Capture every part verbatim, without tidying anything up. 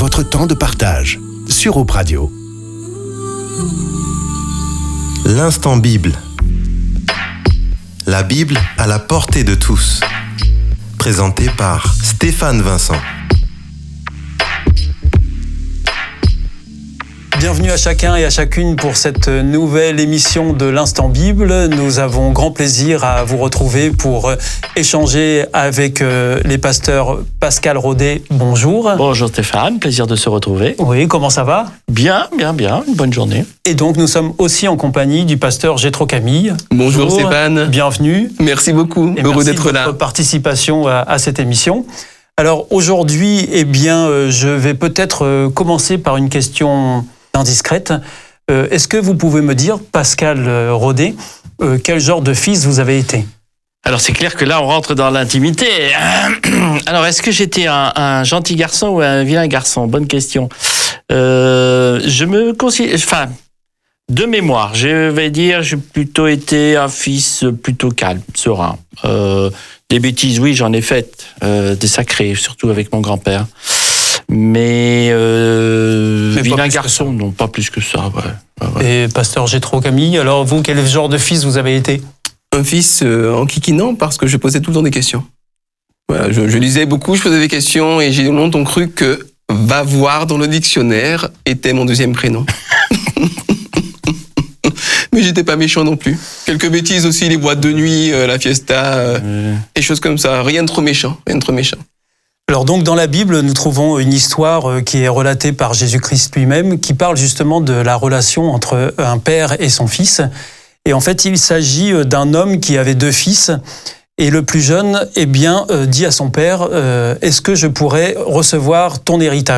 votre temps de partage sur Hope Radio. L'instant Bible. La Bible à la portée de tous. Présenté par Stéphane Vincent. Bienvenue à chacun et à chacune pour cette nouvelle émission de l'Instant Bible. Nous avons grand plaisir à vous retrouver pour échanger avec les pasteurs Pascal Rodet. Bonjour. Bonjour Stéphane, plaisir de se retrouver. Oui, comment ça va ? Bien, bien, bien, une bonne journée. Et donc nous sommes aussi en compagnie du pasteur Jétro Camille. Bonjour, Bonjour Stéphane. Bienvenue. Merci beaucoup, et heureux merci d'être de là. Votre participation à, à cette émission. Alors aujourd'hui, eh bien, je vais peut-être commencer par une question indiscrète. Euh, est-ce que vous pouvez me dire, Pascal Rodet, euh, quel genre de fils vous avez été ? Alors c'est clair que là on rentre dans l'intimité. Alors est-ce que j'étais un, un gentil garçon ou un vilain garçon ? Bonne question. Euh, je me considère, enfin, de mémoire, je vais dire, j'ai plutôt été un fils plutôt calme, serein. Euh, des bêtises, oui, j'en ai faites, euh, des sacrés, surtout avec mon grand-père. Mais, euh, Mais vilain garçon, non, pas plus que ça. Ouais. Ouais, ouais. Et pasteur Jétro Camille, alors vous, quel genre de fils vous avez été ? Un fils euh, enquiquinant parce que je posais tout le temps des questions. Voilà, je, je lisais beaucoup, je posais des questions et j'ai longtemps cru que « va voir » dans le dictionnaire était mon deuxième prénom. Mais j'étais pas méchant non plus. Quelques bêtises aussi, les boîtes de nuit, euh, la fiesta, euh, ouais. Des choses comme ça. Rien de trop méchant, rien de trop méchant. Alors donc dans la Bible, nous trouvons une histoire qui est relatée par Jésus-Christ lui-même, qui parle justement de la relation entre un père et son fils. Et en fait, il s'agit d'un homme qui avait deux fils. Et le plus jeune, eh bien, euh, dit à son père, euh, « Est-ce que je pourrais recevoir ton héritage ?»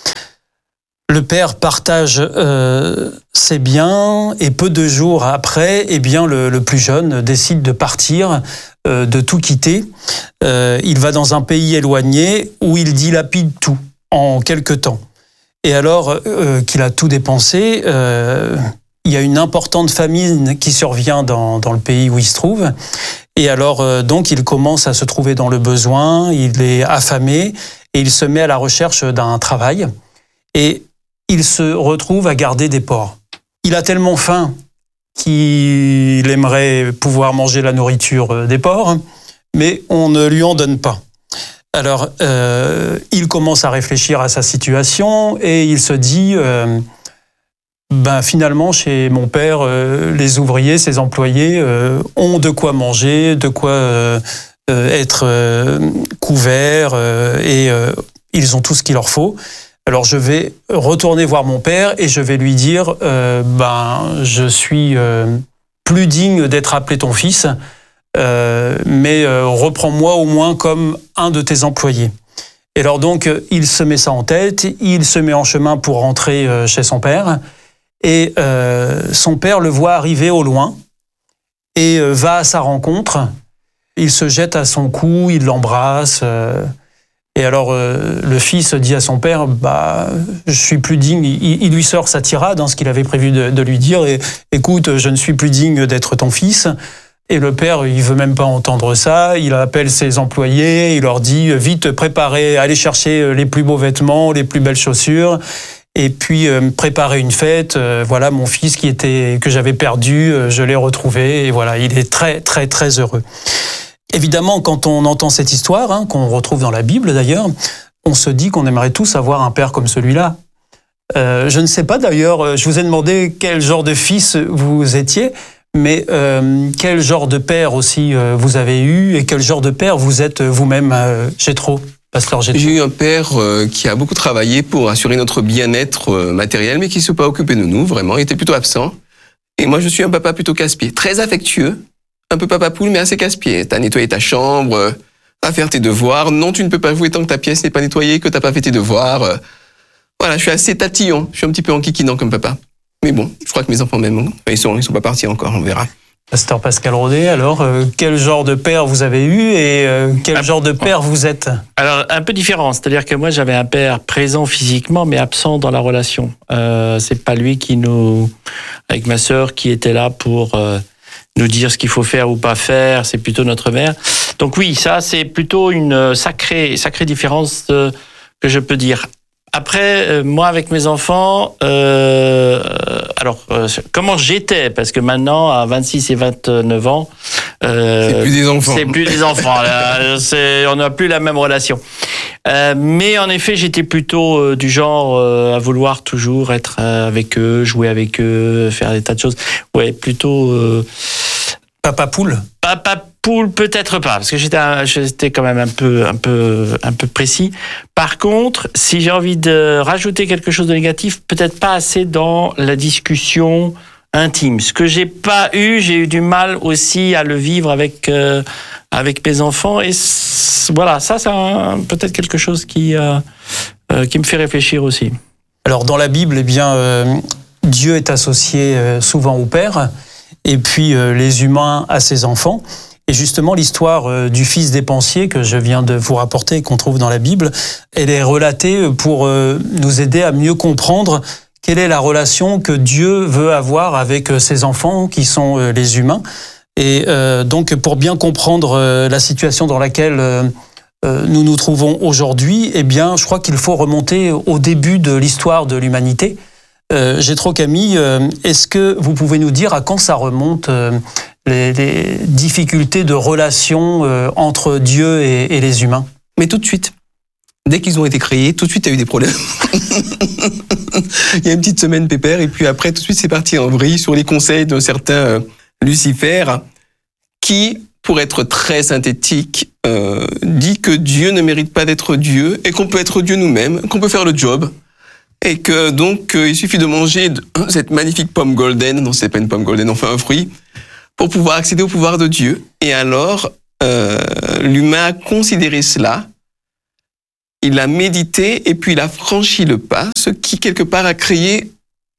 Le père partage euh, ses biens et peu de jours après, eh bien, le, le plus jeune décide de partir, euh, de tout quitter. Euh, il va dans un pays éloigné où il dilapide tout en quelque temps. Et alors euh, qu'il a tout dépensé, euh, il y a une importante famine qui survient dans, dans le pays où il se trouve. Et alors euh, donc il commence à se trouver dans le besoin, il est affamé et il se met à la recherche d'un travail. Et il se retrouve à garder des porcs. Il a tellement faim qu'il aimerait pouvoir manger la nourriture des porcs, mais on ne lui en donne pas. Alors, euh, il commence à réfléchir à sa situation et il se dit, euh, ben finalement, chez mon père, euh, les ouvriers, ses employés euh, ont de quoi manger, de quoi euh, être euh, couverts euh, et euh, ils ont tout ce qu'il leur faut. Alors je vais retourner voir mon père et je vais lui dire euh, ben je suis euh, plus digne d'être appelé ton fils, euh, mais euh, reprends-moi au moins comme un de tes employés. Et alors donc il se met ça en tête, il se met en chemin pour rentrer chez son père et euh, son père le voit arriver au loin et euh, va à sa rencontre. Il se jette à son cou, il l'embrasse. Euh, Et alors, euh, le fils dit à son père, bah, je suis plus digne. Il, il lui sort sa tirade, hein, ce qu'il avait prévu de, de lui dire. Et, écoute, je ne suis plus digne d'être ton fils. Et le père, il veut même pas entendre ça. Il appelle ses employés, il leur dit, vite, préparez, allez chercher les plus beaux vêtements, les plus belles chaussures. Et puis, euh, préparer une fête. Euh, voilà, mon fils qui était, que j'avais perdu, euh, je l'ai retrouvé. Et voilà, il est très, très, très heureux. Évidemment, quand on entend cette histoire, hein, qu'on retrouve dans la Bible d'ailleurs, on se dit qu'on aimerait tous avoir un père comme celui-là. Euh, je ne sais pas d'ailleurs, je vous ai demandé quel genre de fils vous étiez, mais euh, quel genre de père aussi euh, vous avez eu et quel genre de père vous êtes vous-même, euh, Jétro, pasteur Jétro. J'ai eu un père euh, qui a beaucoup travaillé pour assurer notre bien-être euh, matériel, mais qui ne s'est pas occupé de nous, vraiment, il était plutôt absent. Et moi, je suis un papa plutôt casse-pied, très affectueux. Un peu papa poule, mais assez casse-pied. T'as nettoyé ta chambre, à faire tes devoirs. Non, tu ne peux pas jouer tant que ta pièce n'est pas nettoyée, que t'as pas fait tes devoirs. Voilà, je suis assez tatillon. Je suis un petit peu enquiquinant comme papa. Mais bon, je crois que mes enfants m'aiment. Ils sont, ils sont pas partis encore, on verra. Pasteur Pascal Rodet, alors, euh, quel genre de père vous avez eu et euh, quel ah, genre de père vous êtes ? Alors, un peu différent. C'est-à-dire que moi, j'avais un père présent physiquement, mais absent dans la relation. Euh, c'est pas lui qui nous... Avec ma sœur, qui était là pour... Euh, nous dire ce qu'il faut faire ou pas faire, c'est plutôt notre mère. Donc oui, ça, c'est plutôt une sacrée, sacrée différence euh, que je peux dire. après, euh, moi avec mes enfants, euh, alors euh, comment j'étais, parce que maintenant à vingt-six et vingt-neuf ans, euh, c'est plus des enfants. C'est plus des enfants. Là, c'est, on n'a plus la même relation. Euh, mais en effet, j'étais plutôt euh, du genre euh, à vouloir toujours être euh, avec eux, jouer avec eux, faire des tas de choses. Ouais, plutôt. Euh, Papa poule. Papa poule, peut-être pas, parce que j'étais, un, j'étais quand même un peu, un peu, un peu précis. Par contre, si j'ai envie de rajouter quelque chose de négatif, peut-être pas assez dans la discussion intime. Ce que j'ai pas eu, j'ai eu du mal aussi à le vivre avec euh, avec mes enfants. Et voilà, ça, c'est un, peut-être quelque chose qui euh, euh, qui me fait réfléchir aussi. Alors dans la Bible, eh bien, euh, Dieu est associé euh, souvent au Père, et puis euh, les humains à ses enfants. Et justement, l'histoire euh, du fils dépensier que je viens de vous rapporter et qu'on trouve dans la Bible, elle est relatée pour euh, nous aider à mieux comprendre quelle est la relation que Dieu veut avoir avec euh, ses enfants qui sont euh, les humains. Et euh, donc, pour bien comprendre euh, la situation dans laquelle euh, euh, nous nous trouvons aujourd'hui, eh bien, je crois qu'il faut remonter au début de l'histoire de l'humanité. Euh, Jétro Camille, euh, est-ce que vous pouvez nous dire à quand ça remonte euh, les, les difficultés de relation euh, entre Dieu et, et les humains? Mais tout de suite. Dès qu'ils ont été créés, tout de suite, il y a eu des problèmes. Il y a une petite semaine pépère, et puis après, tout de suite, c'est parti en vrille sur les conseils d'un certain euh, Lucifer, qui, pour être très synthétique, euh, dit que Dieu ne mérite pas d'être Dieu, et qu'on peut être Dieu nous-mêmes, qu'on peut faire le job, et que donc, euh, il suffit de manger de, cette magnifique pomme golden, non, c'est pas une pomme golden, enfin un fruit, pour pouvoir accéder au pouvoir de Dieu. Et alors, euh, l'humain a considéré cela, il a médité et puis il a franchi le pas, ce qui quelque part a créé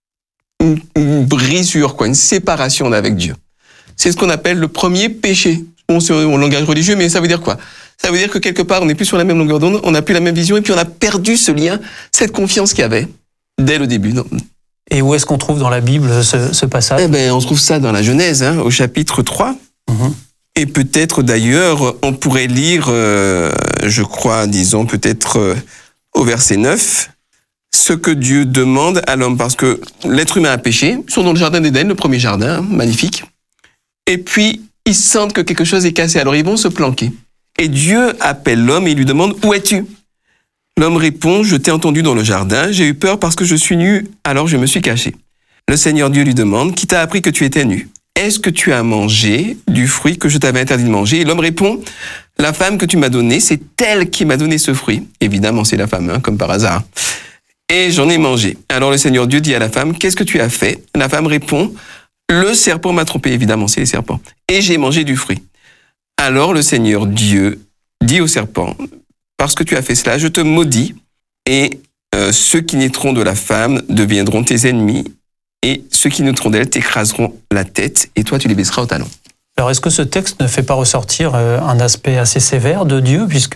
une, une brisure, quoi, une séparation avec Dieu. C'est ce qu'on appelle le premier péché. Bon, c'est un langage religieux, mais ça veut dire quoi? Ça veut dire que quelque part, on n'est plus sur la même longueur d'onde, on n'a plus la même vision et puis on a perdu ce lien, cette confiance qu'il y avait dès le début. Non. Et où est-ce qu'on trouve dans la Bible ce, ce passage? Eh ben, on trouve ça dans la Genèse, hein, au chapitre trois. Mm-hmm. Et peut-être d'ailleurs, on pourrait lire, euh, je crois, disons peut-être euh, au verset neuf, ce que Dieu demande à l'homme, parce que l'être humain a péché, ils sont dans le jardin d'Éden, le premier jardin, hein, magnifique, et puis ils sentent que quelque chose est cassé, alors ils vont se planquer. Et Dieu appelle l'homme et il lui demande « Où es-tu » L'homme répond « Je t'ai entendu dans le jardin, j'ai eu peur parce que je suis nu, alors je me suis caché. » Le Seigneur Dieu lui demande « Qui t'a appris que tu étais nu ? Est-ce que tu as mangé du fruit que je t'avais interdit de manger ?» Et l'homme répond « La femme que tu m'as donnée, c'est elle qui m'a donné ce fruit. » Évidemment, c'est la femme, hein, comme par hasard. « Et j'en ai mangé. » Alors le Seigneur Dieu dit à la femme « Qu'est-ce que tu as fait ?» La femme répond « Le serpent m'a trompé. » Évidemment, c'est les serpents. « Et j'ai mangé du fruit. » Alors le Seigneur Dieu dit au serpent « Parce que tu as fait cela, je te maudis, et euh, ceux qui naîtront de la femme deviendront tes ennemis, et ceux qui naîtront d'elle t'écraseront la tête, et toi tu les baisseras au talon. » Alors est-ce que ce texte ne fait pas ressortir un aspect assez sévère de Dieu, puisque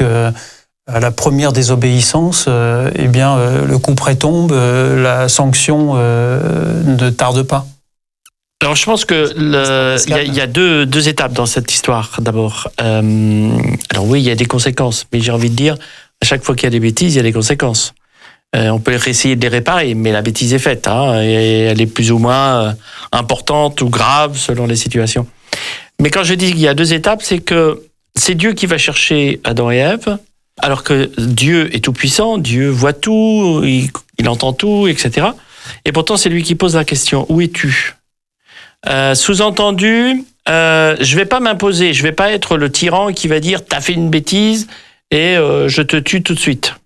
à la première désobéissance, euh, eh bien, euh, le coup près tombe, euh, la sanction euh, ne tarde pas? Alors je pense que le, il y a, il y a deux, deux étapes dans cette histoire. D'abord, euh, alors oui, il y a des conséquences, mais j'ai envie de dire, à chaque fois qu'il y a des bêtises, il y a des conséquences. Euh, on peut essayer de les réparer, mais la bêtise est faite, hein, et elle est plus ou moins importante ou grave selon les situations. Mais quand je dis qu'il y a deux étapes, c'est que c'est Dieu qui va chercher Adam et Ève, alors que Dieu est tout puissant, Dieu voit tout, il, il entend tout, et cetera. Et pourtant, c'est lui qui pose la question, où es-tu ? Euh, sous-entendu, euh, je vais pas m'imposer, je vais pas être le tyran qui va dire t'as fait une bêtise et euh, je te tue tout de suite.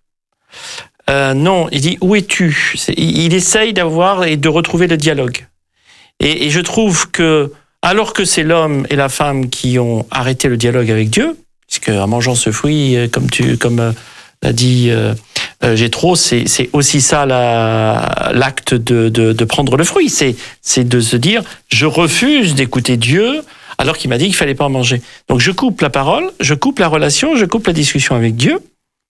Euh, non, il dit où es-tu ? C'est, il essaye d'avoir et de retrouver le dialogue. Et, et je trouve que alors que c'est l'homme et la femme qui ont arrêté le dialogue avec Dieu, puisque en mangeant ce fruit, comme tu comme euh, l'a dit euh, euh, Jétro, c'est, c'est aussi ça la, l'acte de, de, de prendre le fruit. C'est, c'est de se dire, je refuse d'écouter Dieu alors qu'il m'a dit qu'il fallait pas en manger. Donc je coupe la parole, je coupe la relation, je coupe la discussion avec Dieu.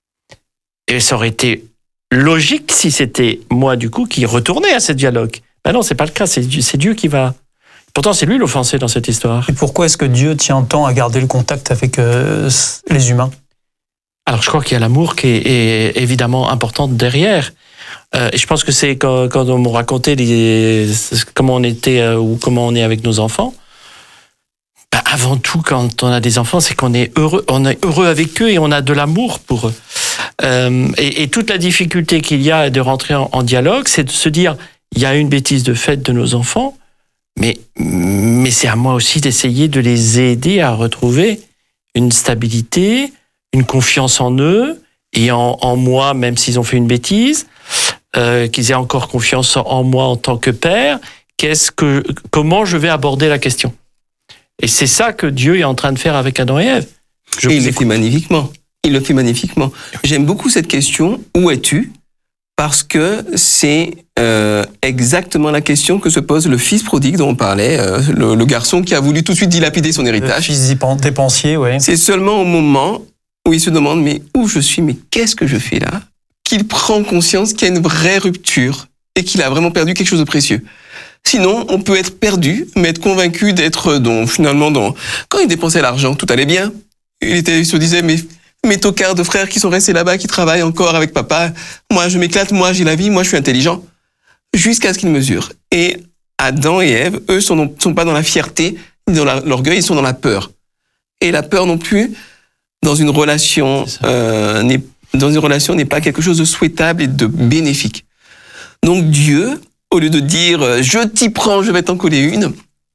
Et ça aurait été logique si c'était moi du coup qui retournais à ce dialogue. Ben non, c'est pas le cas. C'est, c'est Dieu qui va. Pourtant, c'est lui l'offensé dans cette histoire. Et pourquoi est-ce que Dieu tient tant à garder le contact avec euh, les humains ? Alors, je crois qu'il y a l'amour qui est, est évidemment important derrière. Euh, et je pense que c'est quand, quand on me racontait les, comment on était euh, ou comment on est avec nos enfants. Ben, avant tout, quand on a des enfants, c'est qu'on est heureux, on est heureux avec eux et on a de l'amour pour eux. Euh, et, et toute la difficulté qu'il y a de rentrer en, en dialogue, c'est de se dire, il y a une bêtise de fait de nos enfants, mais, mais c'est à moi aussi d'essayer de les aider à retrouver une stabilité, une confiance en eux et en, en moi, même s'ils ont fait une bêtise, euh, qu'ils aient encore confiance en moi en tant que père. Qu'est-ce que, comment je vais aborder la question? Et c'est ça que Dieu est en train de faire avec Adam et Ève. Je et il le fait magnifiquement. Il le fait magnifiquement. J'aime beaucoup cette question, où es-tu? Parce que c'est euh, exactement la question que se pose le fils prodigue dont on parlait, euh, le, le garçon qui a voulu tout de suite dilapider son héritage. Le fils dépensier, oui. C'est seulement au moment où il se demande, mais où je suis, mais qu'est-ce que je fais là? Qu'il prend conscience qu'il y a une vraie rupture et qu'il a vraiment perdu quelque chose de précieux. Sinon, on peut être perdu, mais être convaincu d'être, donc, finalement, dans, quand il dépensait l'argent, tout allait bien. Il était, il se disait, mais, mes tocards de frères qui sont restés là-bas, qui travaillent encore avec papa, moi, je m'éclate, moi, j'ai la vie, moi, je suis intelligent. Jusqu'à ce qu'ils mesurent. Et Adam et Ève, eux, sont, sont pas dans la fierté, ni dans la, l'orgueil, ils sont dans la peur. Et la peur non plus, dans une relation, euh, n'est, dans une relation n'est pas quelque chose de souhaitable et de bénéfique. Donc, Dieu, au lieu de dire « je t'y prends, je vais t'en coller une »,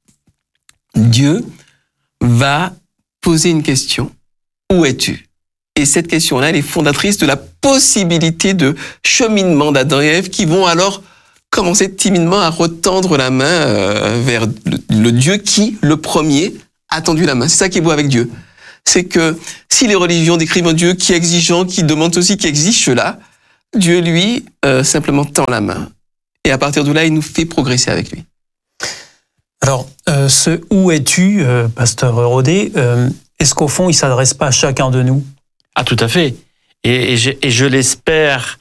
Dieu va poser une question. Où es-tu? Et cette question-là, elle est fondatrice de la possibilité de cheminement d'Adam et Ève qui vont alors commencer timidement à retendre la main euh, vers le, le Dieu qui, le premier, a tendu la main. C'est ça qui est beau avec Dieu. C'est que si les religions décrivent un Dieu qui est exigeant, qui demande aussi, qui exige cela, Dieu, lui, euh, simplement tend la main. Et à partir de là, il nous fait progresser avec lui. Alors, euh, ce « où es-tu euh, », pasteur Rodet, euh, est-ce qu'au fond, il ne s'adresse pas à chacun de nous? Ah, tout à fait. Et, et, je, et je l'espère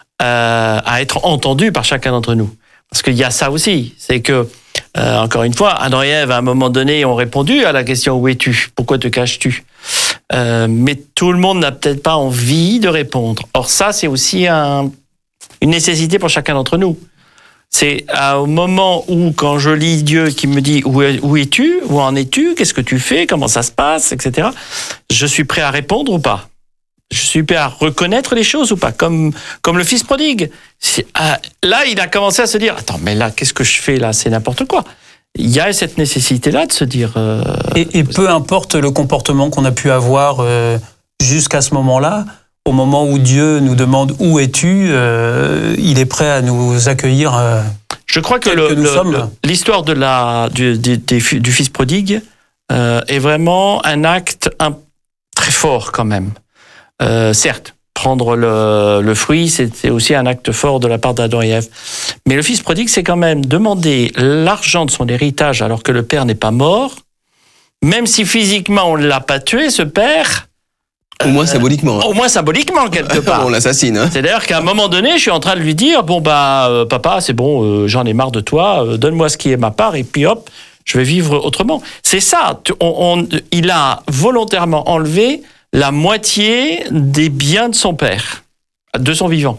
euh, à être entendu par chacun d'entre nous. Parce qu'il y a ça aussi. C'est que, euh, encore une fois, Adam et Ève, à un moment donné, ont répondu à la question « où es-tu? Pourquoi te caches-tu » euh, Mais tout le monde n'a peut-être pas envie de répondre. Or, ça, c'est aussi un, une nécessité pour chacun d'entre nous. C'est au moment où, quand je lis Dieu qui me dit où, est, où es-tu, où en es-tu, qu'est-ce que tu fais, comment ça se passe, et cetera. Je suis prêt à répondre ou pas. Je suis prêt à reconnaître les choses ou pas, comme comme le fils prodigue. Ah, là, il a commencé à se dire attends, mais là, qu'est-ce que je fais là? C'est n'importe quoi. Il y a cette nécessité-là de se dire. Euh, et, et peu importe le comportement qu'on a pu avoir euh, jusqu'à ce moment-là. Au moment où Dieu nous demande « où es-tu euh, », il est prêt à nous accueillir. Euh, Je crois que, le, que le, le, l'histoire de la, du, du, du fils prodigue euh, est vraiment un acte un, très fort quand même. Euh, certes, prendre le, le fruit, c'est, c'est aussi un acte fort de la part d'Adam et Ève. Mais le fils prodigue, c'est quand même demander l'argent de son héritage alors que le père n'est pas mort. Même si physiquement on ne l'a pas tué, ce père... Au moins symboliquement. Euh, au moins symboliquement, quelque part. On l'assassine. Hein. C'est d'ailleurs qu'à un moment donné, je suis en train de lui dire, bon bah, euh, papa, c'est bon, euh, j'en ai marre de toi, euh, donne-moi ce qui est ma part, et puis hop, je vais vivre autrement. C'est ça, on, on, il a volontairement enlevé la moitié des biens de son père, de son vivant.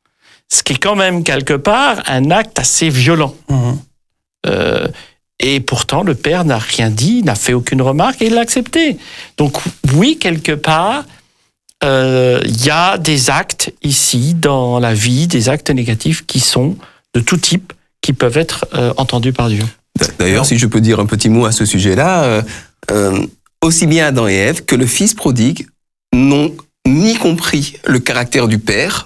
Ce qui est quand même, quelque part, un acte assez violent. Mmh. Euh, Et pourtant, le père n'a rien dit, n'a fait aucune remarque et il l'a accepté. Donc oui, quelque part, il euh, y a des actes ici dans la vie, des actes négatifs qui sont de tout type, qui peuvent être euh, entendus par Dieu. D'ailleurs, si je peux dire un petit mot à ce sujet-là, euh, euh, aussi bien Adam et Ève que le fils prodigue n'ont ni compris le caractère du père,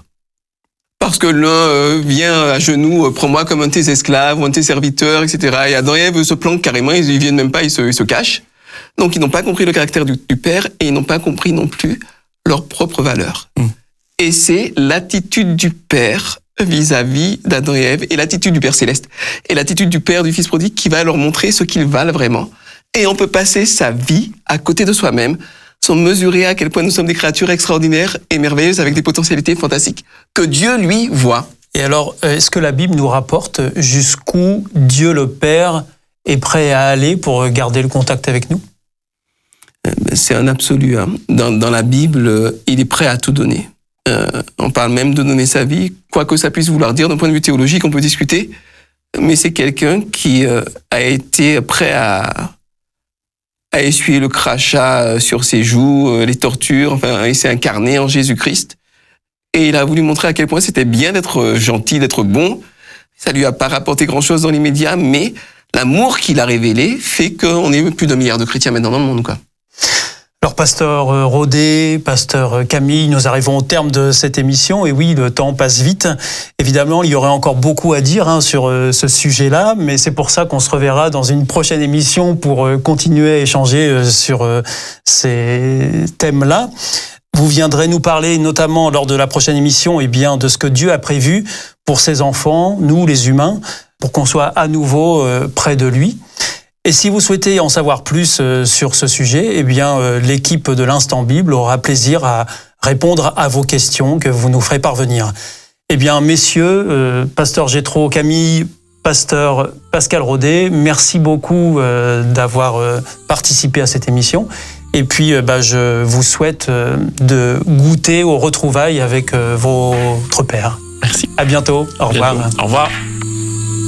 parce que l'un euh, vient à genoux, euh, prends-moi comme un de tes esclaves ou un de tes serviteurs, et cetera. Et Adam et Ève se planquent carrément, ils ne viennent même pas, ils se, ils se cachent. Donc ils n'ont pas compris le caractère du, du père et ils n'ont pas compris non plus leur propre valeur. Mmh. Et c'est l'attitude du père vis-à-vis d'Adam et Ève et l'attitude du Père Céleste et l'attitude du père du fils prodigue qui va leur montrer ce qu'ils valent vraiment. Et on peut passer sa vie à côté de soi-même sans mesurer à quel point nous sommes des créatures extraordinaires et merveilleuses avec des potentialités fantastiques que Dieu, lui, voit. Et alors, est-ce que la Bible nous rapporte jusqu'où Dieu le Père est prêt à aller pour garder le contact avec nous? c'est un absolu. Hein. Dans, dans la Bible, il est prêt à tout donner. Euh, on parle même de donner sa vie, quoi que ça puisse vouloir dire d'un point de vue théologique, on peut discuter, mais c'est quelqu'un qui euh, a été prêt à, à essuyer le crachat sur ses joues, euh, les tortures, enfin, il s'est incarné en Jésus-Christ, et il a voulu montrer à quel point c'était bien d'être gentil, d'être bon. Ça lui a pas rapporté grand-chose dans l'immédiat, mais l'amour qu'il a révélé fait qu'on est plus d'un milliard de chrétiens maintenant dans le monde, quoi. Alors, pasteur Rodet, pasteur Camille, nous arrivons au terme de cette émission. Et oui, le temps passe vite. Évidemment, il y aurait encore beaucoup à dire hein, sur ce sujet-là, mais c'est pour ça qu'on se reverra dans une prochaine émission pour continuer à échanger sur ces thèmes-là. Vous viendrez nous parler, notamment lors de la prochaine émission, eh bien, de ce que Dieu a prévu pour ses enfants, nous les humains, pour qu'on soit à nouveau près de lui. Et si vous souhaitez en savoir plus sur ce sujet, eh bien, l'équipe de l'Instant Bible aura plaisir à répondre à vos questions que vous nous ferez parvenir. Eh bien, messieurs, euh, pasteur Jétro, Camille, pasteur Pascal Rodet, merci beaucoup euh, d'avoir euh, participé à cette émission. Et puis, euh, bah, je vous souhaite euh, de goûter aux retrouvailles avec euh, votre père. Merci. À bientôt. Au revoir. Bientôt. Au revoir.